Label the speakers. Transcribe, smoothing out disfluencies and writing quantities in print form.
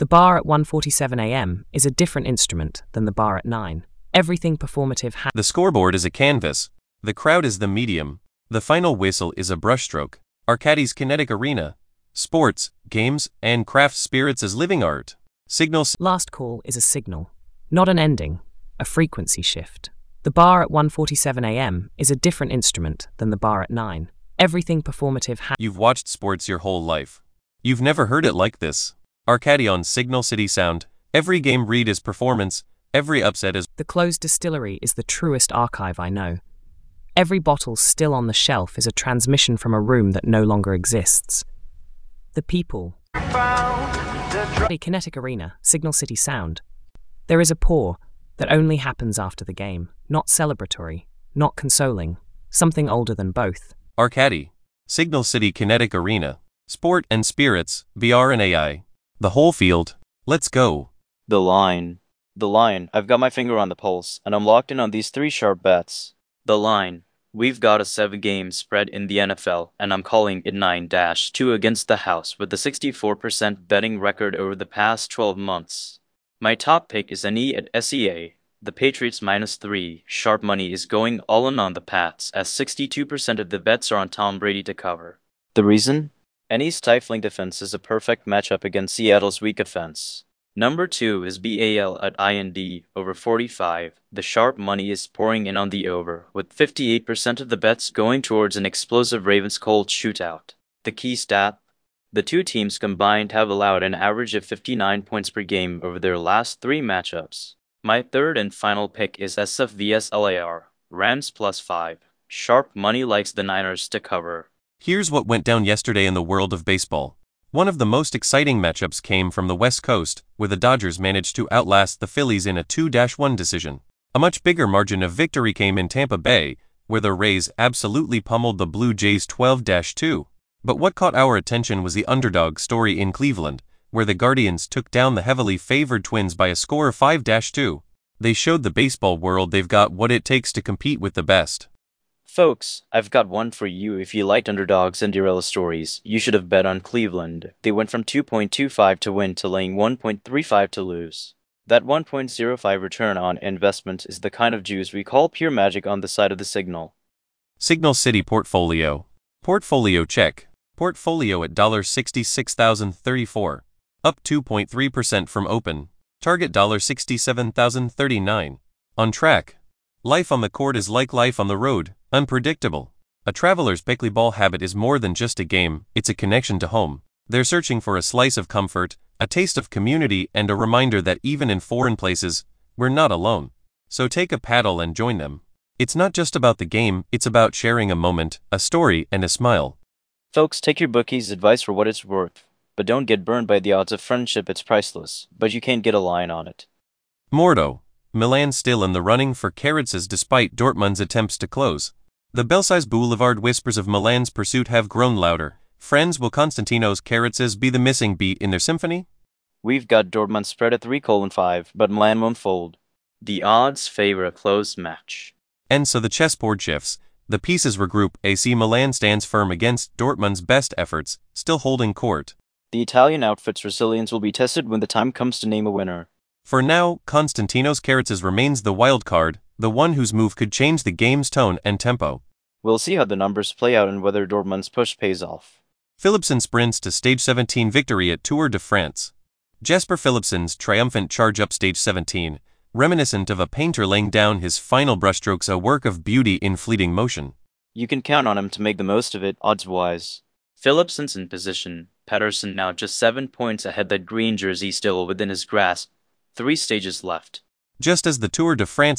Speaker 1: The bar at 1:47 a.m. is a different instrument than the bar at 9. Everything performative
Speaker 2: The scoreboard is a canvas. The crowd is the medium. The final whistle is a brushstroke. Arcadis Kinetic Arena. Sports, games, and craft spirits as living art. Signals.
Speaker 1: Last call is a signal, not an ending, a frequency shift. The bar at 1:47 a.m. is a different instrument than the bar at 9. Everything performative
Speaker 2: You've watched sports your whole life. You've never heard it like this. Arcadion Signal City Sound. Every game read is performance. Every upset is.
Speaker 1: The closed distillery is the truest archive I know. Every bottle still on the shelf is a transmission from a room that no longer exists. The people. Kinetic Arena, Signal City Sound. There is a pour that only happens after the game, not celebratory, not consoling, something older than both.
Speaker 2: Arcadi. Signal City Kinetic Arena. Sport and spirits, VR and AI. The whole field. Let's go.
Speaker 3: The line. I've got my finger on the pulse, and I'm locked in on these 3 sharp bets. The line. We've got a 7-game spread in the NFL, and I'm calling it 9-2 against the house with a 64% betting record over the past 12 months. My top pick is NE at SEA. The Patriots -3. Sharp money is going all in on the Pats, as 62% of the bets are on Tom Brady to cover. The reason? NE's stifling defense is a perfect matchup against Seattle's weak offense. Number 2 is BAL at IND, over 45. The sharp money is pouring in on the over, with 58% of the bets going towards an explosive Ravens-Colts shootout. The key stat? The two teams combined have allowed an average of 59 points per game over their last 3 matchups. My third and final pick is SF vs LAR, Rams +5. Sharp money likes the Niners to cover.
Speaker 2: Here's what went down yesterday in the world of baseball. One of the most exciting matchups came from the West Coast, where the Dodgers managed to outlast the Phillies in a 2-1 decision. A much bigger margin of victory came in Tampa Bay, where the Rays absolutely pummeled the Blue Jays 12-2. But what caught our attention was the underdog story in Cleveland, where the Guardians took down the heavily favored Twins by a score of 5-2. They showed the baseball world they've got what it takes to compete with the best.
Speaker 3: Folks, I've got one for you. If you liked underdogs and Cinderella stories, you should have bet on Cleveland. They went from 2.25 to win to laying 1.35 to lose. That 1.05 return on investment is the kind of juice we call pure magic on the side of the signal.
Speaker 2: Signal City Portfolio. Portfolio check. Portfolio at $66,034. Up 2.3% from open. Target $67,039. On track. Life on the court is like life on the road, unpredictable. A traveler's pickleball habit is more than just a game, it's a connection to home. They're searching for a slice of comfort, a taste of community, and a reminder that even in foreign places, we're not alone. So take a paddle and join them. It's not just about the game, it's about sharing a moment, a story, and a smile.
Speaker 3: Folks, take your bookie's advice for what it's worth, but don't get burned by the odds of friendship. It's priceless, but you can't get a line on it.
Speaker 2: Mordo. Milan still in the running for Karatses despite Dortmund's attempts to close. The Belsize Boulevard whispers of Milan's pursuit have grown louder. Friends, will Konstantinos Karatses be the missing beat in their symphony?
Speaker 3: We've got Dortmund spread at 3:5, but Milan won't fold. The odds favor a close match.
Speaker 2: And so the chessboard shifts. The pieces regroup. AC Milan stands firm against Dortmund's best efforts, still holding court.
Speaker 3: The Italian outfit's resilience will be tested when the time comes to name a winner.
Speaker 2: For now, Konstantinos Karatses remains the wild card, the one whose move could change the game's tone and tempo.
Speaker 3: We'll see how the numbers play out and whether Dortmund's push pays off.
Speaker 2: Philipsen sprints to stage 17 victory at Tour de France. Jesper Philipsen's triumphant charge up stage 17, reminiscent of a painter laying down his final brushstrokes, a work of beauty in fleeting motion.
Speaker 3: You can count on him to make the most of it, odds-wise. Philipsen's in position, Pedersen now just 7 points ahead, that green jersey still within his grasp. 3 stages left.
Speaker 2: Just as the Tour de France